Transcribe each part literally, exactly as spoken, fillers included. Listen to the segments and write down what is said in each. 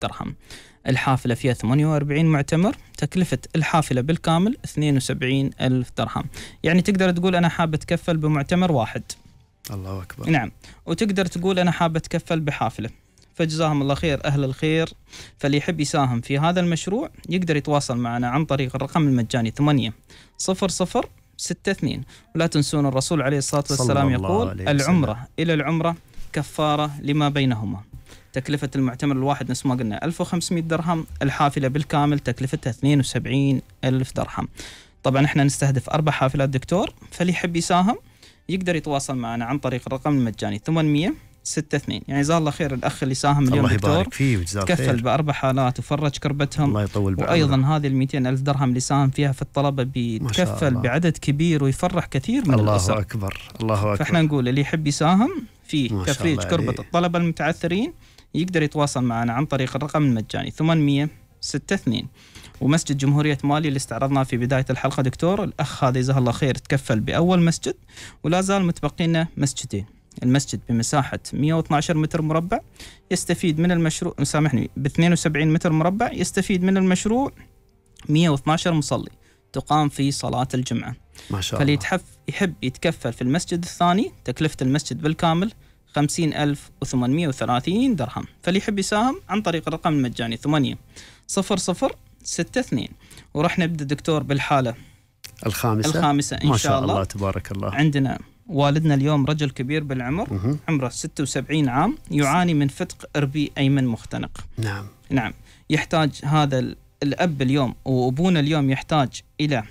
درهم. الحافلة فيها ثمانية وأربعين معتمر، تكلفة الحافلة بالكامل اثنين وسبعين ألف درهم. يعني تقدر تقول أنا حابة أتكفل بمعتمر واحد. الله أكبر. نعم. وتقدر تقول أنا حابة أتكفل بحافلة. فجزاهم الله خير أهل الخير. فاللي يحب يساهم في هذا المشروع يقدر يتواصل معنا عن طريق الرقم المجاني ثمانية صفر صفر ستة اثنين. ولا تنسون الرسول عليه الصلاة والسلام يقول العمرة إلى العمرة كفارة لما بينهما. تكلفة المعتمر الواحد نفس ما قلنا ألف وخمسمائة درهم، الحافلة بالكامل تكلفتها اثنين وسبعين ألف درهم. طبعا احنا نستهدف أربع حافلات دكتور، فاللي يحب يساهم يقدر يتواصل معنا عن طريق الرقم المجاني ثمانية ستة اثنين. يعني جزاه الله خير الأخ اللي ساهم اليوم الله دكتور، يبارك فيه وجزاه تكفل خير بأربع حالات وفرج كربتهم. الله يطول بعمره. وأيضا هذه المئتين ألف درهم اللي ساهم فيها في الطلبة بيتكفل بعدد كبير ويفرح كثير من الله الأسر. أكبر الله أكبر. فإحنا نقول اللي يحب يساهم في تفريج كربة الطلبة المتعثرين يقدر يتواصل معنا عن طريق الرقم المجاني ثمانية ستة اثنين. ومسجد جمهورية مالي اللي استعرضناه في بداية الحلقة دكتور، الأخ هذا جزاه الله خير تكفل بأول مسجد، ولا زال متبقينا مسجدين. المسجد بمساحة مئة واثني عشر متر مربع يستفيد من المشروع، سامحني ب اثنين وسبعين متر مربع يستفيد من المشروع مئة واثني عشر مصلي تقام في صلاة الجمعة. ما شاء فاللي الله. يتحف يحب يتكفل في المسجد الثاني تكلفة المسجد بالكامل خمسين ألف وثمانمائة وثلاثين درهم. فاللي يحب يساهم عن طريق الرقم المجاني ثمانية صفر صفر ستة اثنين. وراح نبدأ دكتور بالحالة الخامسة الخامسة إن ما شاء الله. الله تبارك الله. عندنا والدنا اليوم رجل كبير بالعمر، مه. عمره ستة وسبعين عام، يعاني من فتق إربي أيمن مختنق. نعم نعم. يحتاج هذا الأب اليوم وأبونا اليوم يحتاج إلى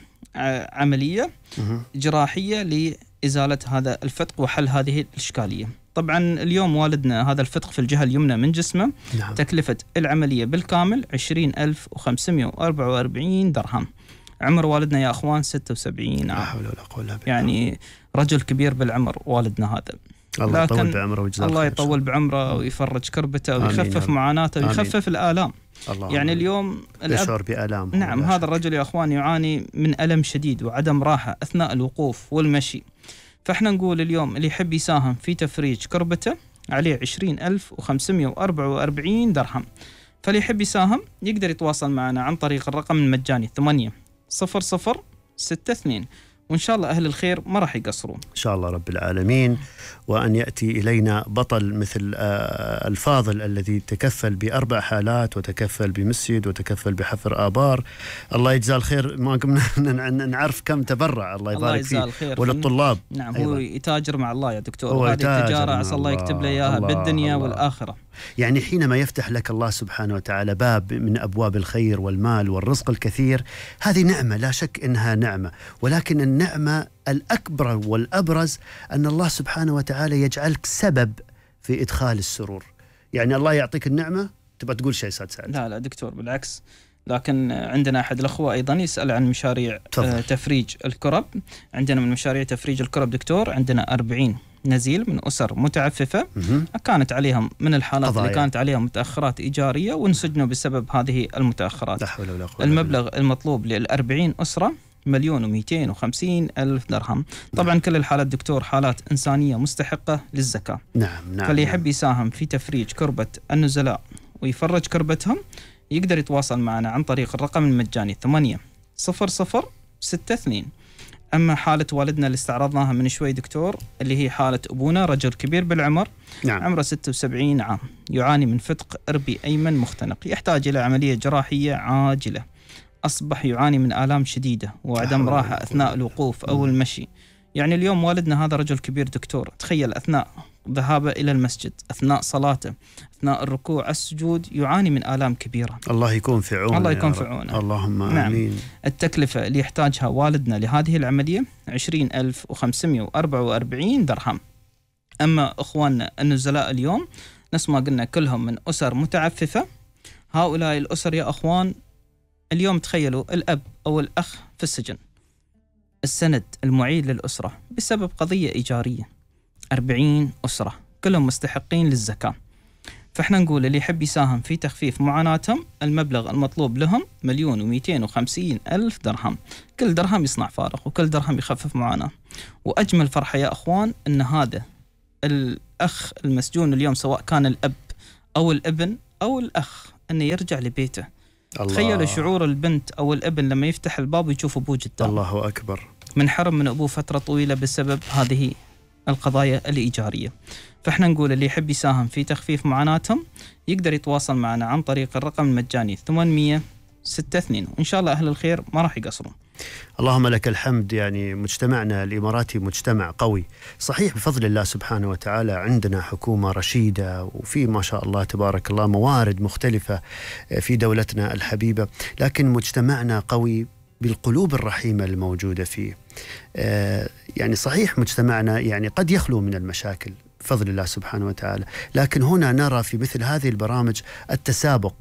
عملية مه. جراحية لإزالة هذا الفتق وحل هذه الإشكالية. طبعا اليوم والدنا هذا الفتق في الجهة اليمنى من جسمه. نعم. تكلفة العملية بالكامل عشرين ألف وخمسمائة وأربعة وأربعين درهم. عمر والدنا يا أخوان ستة وسبعين عام. لا حول ولا قوة إلا بالله. يعني رجل كبير بالعمر والدنا هذا. الله يطول بعمره ويجزاه الله خير. يطول بعمره ويفرج كربته ويخفف معاناته ويخفف الآلام. الله يعني اليوم يشعر بآلام. نعم. هذا الرجل يا أخوان يعاني من ألم شديد وعدم راحة أثناء الوقوف والمشي. فإحنا نقول اليوم اللي يحب يساهم في تفريج كربته عليه عشرين ألف وخمسمائة وأربعة وأربعين درهم. فاللي يحب يساهم يقدر يتواصل معنا عن طريق الرقم المجاني ثمانية صفر صفر ستة اثنين. وإن شاء الله أهل الخير ما راح يقصرون إن شاء الله رب العالمين. وأن يأتي إلينا بطل مثل الفاضل الذي تكفل بأربع حالات وتكفل بمسجد وتكفل بحفر آبار. الله يجزاه الخير. ما قمنا نعرف كم تبرع. الله يبارك فيه. وللطلاب. نعم. هو يتاجر مع الله يا دكتور. هذه التجارة عسى الله يكتب له إياها بالدنيا الله والآخرة. يعني حينما يفتح لك الله سبحانه وتعالى باب من أبواب الخير والمال والرزق الكثير، هذه نعمة لا شك إنها نعمة، ولكن النعمة الأكبر والأبرز أن الله سبحانه وتعالى يجعلك سبب في إدخال السرور. يعني الله يعطيك النعمة تبقى تقول شيء سعد سعد. لا لا دكتور بالعكس. لكن عندنا أحد الأخوة أيضا يسأل عن مشاريع تفضل. تفريج الكرب. عندنا من مشاريع تفريج الكرب دكتور عندنا أربعين نزيل من أسر متعففة مه. كانت عليهم من الحالات قضايا. اللي كانت عليهم متأخرات إيجارية وانسجنوا بسبب هذه المتأخرات. المبلغ المطلوب للأربعين أسرة مليون ومئتين وخمسين ألف درهم. طبعا نعم. كل الحالات دكتور حالات إنسانية مستحقة للزكاة. نعم نعم. فاللي يحب يساهم في تفريج كربة النزلاء ويفرج كربتهم يقدر يتواصل معنا عن طريق الرقم المجاني ثمانية صفر صفر ستة اثنين. أما حالة والدنا اللي استعرضناها من شوي دكتور اللي هي حالة أبونا رجل كبير بالعمر نعم. عمره ستة وسبعين عام، يعاني من فتق إربي أيمن مختنق، يحتاج إلى عملية جراحية عاجلة. أصبح يعاني من آلام شديدة وعدم راحة أثناء الوقوف أو المشي. يعني اليوم والدنا هذا رجل كبير دكتور، تخيل أثناء ذهابه إلى المسجد، أثناء صلاته، أثناء الركوع السجود يعاني من آلام كبيرة. الله يكون في عونه. الله يكون في عونه. اللهم نعم. آمين. التكلفة اللي يحتاجها والدنا لهذه العملية عشرين ألف وخمسمائة وأربعة وأربعين درهم. أما أخواننا النزلاء اليوم نفس ما قلنا كلهم من أسر متعففة. هؤلاء الأسر يا أخوان اليوم تخيلوا الأب أو الأخ في السجن، السند المعيد للأسرة بسبب قضية إيجارية. أربعين أسرة كلهم مستحقين للزكاة. فإحنا نقول اللي يحب يساهم في تخفيف معاناتهم المبلغ المطلوب لهم مليون ومئتين وخمسين ألف درهم. كل درهم يصنع فارق وكل درهم يخفف معاناة. وأجمل فرحة يا أخوان أن هذا الأخ المسجون اليوم سواء كان الأب أو الابن أو الأخ أنه يرجع لبيته. الله. تخيلوا شعور البنت أو الابن لما يفتح الباب ويشوف أبوه قدامه. الله أكبر. من حرم من أبوه فترة طويلة بسبب هذه القضايا الإيجارية. فإحنا نقول اللي يحب يساهم في تخفيف معاناتهم يقدر يتواصل معنا عن طريق الرقم المجاني ثمانمية ستة اثنين، وإن شاء الله أهل الخير ما راح يقصرون. اللهم لك الحمد. يعني مجتمعنا الإماراتي مجتمع قوي صحيح بفضل الله سبحانه وتعالى، عندنا حكومة رشيدة وفي ما شاء الله تبارك الله موارد مختلفة في دولتنا الحبيبة، لكن مجتمعنا قوي بالقلوب الرحيمة الموجودة فيه. يعني صحيح مجتمعنا يعني قد يخلو من المشاكل بفضل الله سبحانه وتعالى، لكن هنا نرى في مثل هذه البرامج التسابق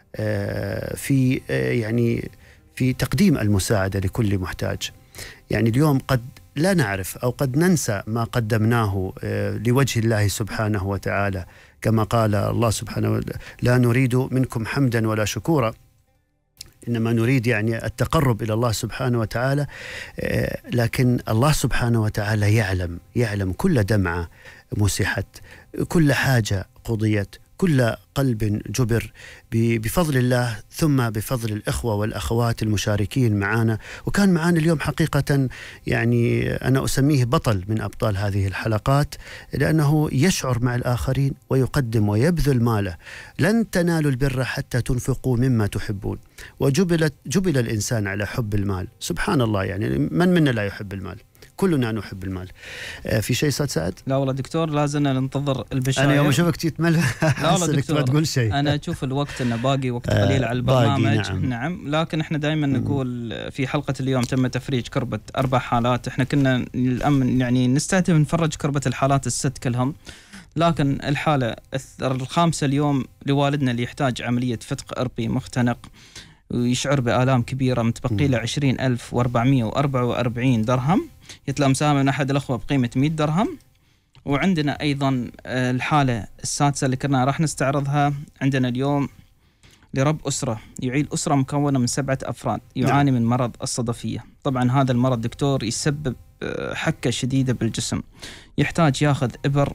في يعني في تقديم المساعدة لكل محتاج. يعني اليوم قد لا نعرف أو قد ننسى ما قدمناه لوجه الله سبحانه وتعالى، كما قال الله سبحانه وتعالى: لا نريد منكم حمدا ولا شكورا، إنما نريد يعني التقرب إلى الله سبحانه وتعالى. لكن الله سبحانه وتعالى يعلم يعلم كل دمعة مسحت، كل حاجة قضيت، كل قلب جبر بفضل الله، ثم بفضل الإخوة والأخوات المشاركين معنا. وكان معنا اليوم حقيقة يعني أنا أسميه بطل من أبطال هذه الحلقات، لأنه يشعر مع الآخرين ويقدم ويبذل ماله. لن تنالوا البر حتى تنفقوا مما تحبون، وجبلت جبل الإنسان على حب المال. سبحان الله، يعني من منا لا يحب المال؟ كلنا نحب المال. في شيء استاذ سعد؟ لا والله دكتور، لازلنا ننتظر البشاير. انا يوم اشوفك تتمل احسك تبغى تقول شيء. انا اشوف الوقت انه باقي وقت قليل على البرنامج. نعم. نعم، لكن احنا دائما نقول في حلقه اليوم تم تفريج كربه اربع حالات. احنا كنا الامن يعني نستهدف نفرج كربه الحالات الست كلهم، لكن الحاله الخامسه اليوم لوالدنا اللي يحتاج عمليه فتق اربي مختنق ويشعر بآلام كبيرة، متبقي له عشرين ألف وأربعمية وأربعة وأربعين درهم، يطلع مساهمة من أحد الأخوة بقيمة مئة درهم. وعندنا أيضا الحالة السادسة اللي كنا راح نستعرضها عندنا اليوم لرب أسرة يعيل أسرة مكونة من سبعة أفراد يعاني من مرض الصدفية. طبعا هذا المرض دكتور يسبب حكة شديدة بالجسم، يحتاج ياخذ إبر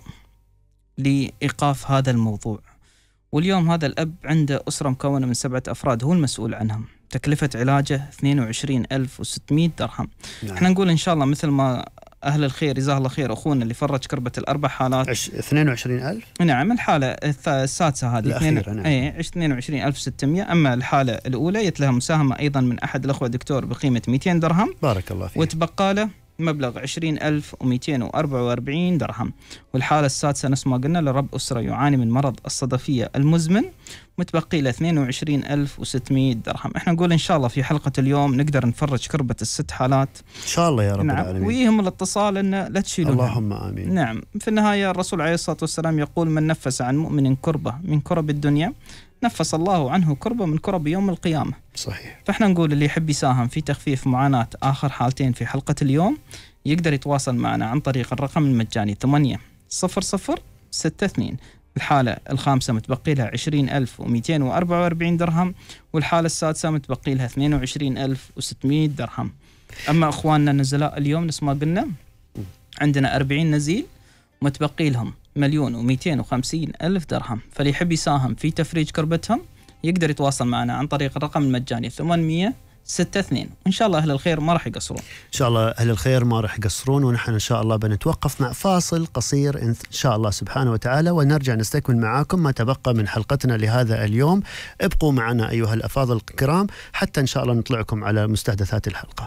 لإيقاف هذا الموضوع. واليوم هذا الأب عنده أسرة مكونة من سبعة أفراد هو المسؤول عنهم، تكلفة علاجه اثنين وعشرين ألف وستمئة درهم. نعم. احنا نقول إن شاء الله مثل ما أهل الخير جزاه الله خير أخونا اللي فرج كربة الأربع حالات. اثنين وعشرين ألف. نعم، الحالة السادسة هذه الأخيرة. ايه اثنين وعشرين ألف وستمئة. أما الحالة الأولى يتلها مساهمة أيضا من أحد الأخوة دكتور بقيمة مئتين درهم. بارك الله فيك. وتبقى له مبلغ عشرين ألف ومئتين وأربعة وأربعين درهم. والحالة السادسة نفس ما قلنا لرب أسرة يعاني من مرض الصدفية المزمن، متبقي له اثنين وعشرين ألف وستمئة درهم. احنا نقول إن شاء الله في حلقة اليوم نقدر نفرج كربة الست حالات إن شاء الله يا رب نعم. العالمين. ويهم الاتصال إنه لا تشيلون. اللهم آمين. نعم. في النهاية الرسول عليه الصلاة والسلام يقول: من نفس عن مؤمن كربة من كرب الدنيا نفس الله عنه كربة من كرب يوم القيامة. صحيح. فاحنا نقول اللي يحب يساهم في تخفيف معاناة آخر حالتين في حلقة اليوم يقدر يتواصل معنا عن طريق الرقم المجاني ثمانية صفر صفر ستة اثنين. الحالة الخامسة متبقي لها عشرين ألف ومئتين وأربعة وأربعين درهم، والحالة السادسة متبقي لها اثنين وعشرين ألف وستمئة درهم. أما أخواننا النزلاء اليوم نفس ما قلنا عندنا أربعين نزيل متبقي لهم مليون ومئتين وخمسين ألف درهم. فاللي يحب يساهم في تفريج كربتهم يقدر يتواصل معنا عن طريق الرقم المجاني ثمانمئة ستة اثنين، وإن شاء الله أهل الخير ما راح يقصرون. إن شاء الله أهل الخير ما راح يقصرون، ونحن إن شاء الله بنتوقف مع فاصل قصير إن شاء الله سبحانه وتعالى، ونرجع نستكمل معاكم ما تبقى من حلقتنا لهذا اليوم. ابقوا معنا أيها الأفاضل الكرام حتى إن شاء الله نطلعكم على مستحدثات الحلقة.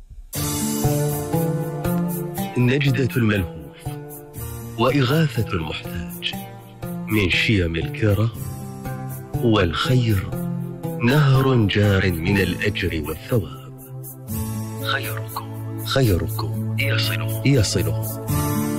نجدة الملهوف وإغاثة المحتاج من شيم الكرام، والخير نهر جار من الأجر والثواب. خيركم خيركم يصله يصله